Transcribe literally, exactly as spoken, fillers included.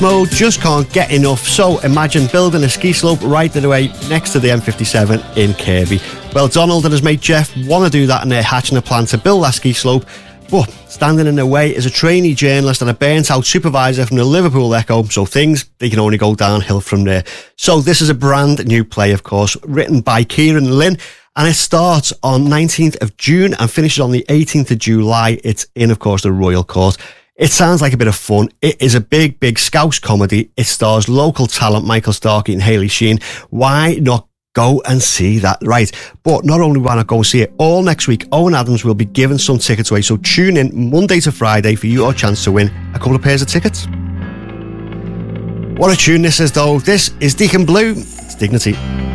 Mode just can't get enough, so imagine building a ski slope right away next to the M fifty-seven in Kirkby. Well, Donald and his mate Jeff want to do that, and they're hatching a plan to build that ski slope, but standing in their way is a trainee journalist and a burnt-out supervisor from the Liverpool Echo, so things, they can only go downhill from there. So this is a brand new play, of course, written by Kieran Lynn, and it starts on nineteenth of June and finishes on the eighteenth of July. It's in, of course, the Royal Court. It sounds like a bit of fun. It is a big, big Scouse comedy. It stars local talent Michael Starkey and Hayley Sheen. Why not go and see that? Right. But not only why not go and see it, all next week, Owen Adams will be giving some tickets away. So tune in Monday to Friday for your chance to win a couple of pairs of tickets. What a tune this is, though. This is Deacon Blue. It's Dignity.